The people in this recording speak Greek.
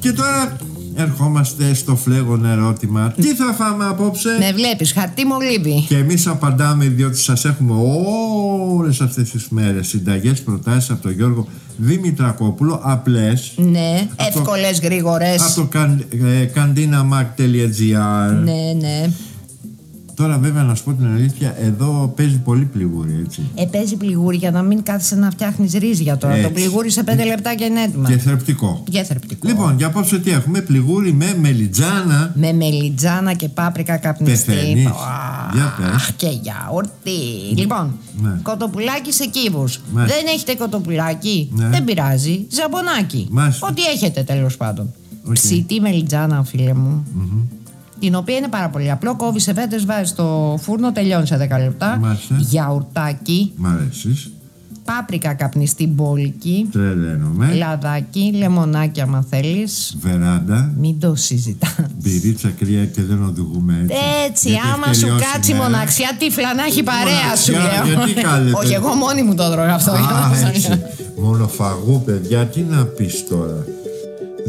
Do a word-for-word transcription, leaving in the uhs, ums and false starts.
Και τώρα ερχόμαστε στο φλέγον ερώτημα. Τι θα φάμε απόψε? Με βλέπεις, χαρτί μολύβι. Και εμείς απαντάμε, διότι σας έχουμε όλες αυτές τις μέρες συνταγές, προτάσεις από τον Γιώργο Δημητρακόπουλο. Απλές. Ναι, εύκολες, γρήγορες. Από το καντίναμακ τελεία τζι άρ. Ναι, ναι. Τώρα βέβαια να σου πω την αλήθεια, εδώ παίζει πολύ πληγούρι, έτσι. Ε, παίζει πληγούρι για να μην κάθεσαι να φτιάχνεις ρύζια τώρα. Έτσι. Το πληγούρι σε πέντε λεπτά και είναι έτοιμα. Και θρεπτικό. Και θρεπτικό. Λοιπόν, για απόψε τι έχουμε? Πληγούρι με μελιτζάνα. Με μελιτζάνα και πάπρικα καπνιστή. Πεθαίνεις. Για πες. Και γιαούρτι. Λοιπόν, ναι. Κοτοπουλάκι σε κύβους. Δεν έχετε κοτοπουλάκι? Ναι. Δεν πειράζει. Ζαμπονάκι. Μάλιστα. Ό,τι έχετε τέλος πάντων. Okay. Ψητή μελιτζάνα, φίλε μου. Mm-hmm. Την οποία είναι πάρα πολύ απλό. Κόβεις σε φέτες, βάζεις στο φούρνο, τελειώνει σε δέκα λεπτά. Μάλιστα. Γιαουρτάκι. Μ' αρέσεις. Πάπρικα καπνιστή μπόλικη. Τρελαίνομαι. Λαδάκι, λεμονάκι άμα θέλεις. Βεράντα. Μην το συζητάς. Μπυρίτσα κρύα και δεν οδηγούμε έτσι. Έτσι, γιατί άμα σου κάτσει η μοναξιά, τύφλα να έχει παρέα σου, λέω. Γιατί κάλετε? Όχι, εγώ μόνη μου το τρώω αυτό. Α, έτσι. Μονοφαγού, παιδιά, τι να πεις τώρα.